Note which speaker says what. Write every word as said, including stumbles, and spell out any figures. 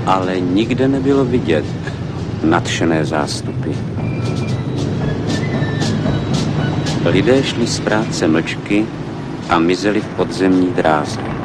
Speaker 1: ale nikde nebylo vidět nadšené zástupy. Lidé šli z práce mlčky a mizeli v podzemní dráze.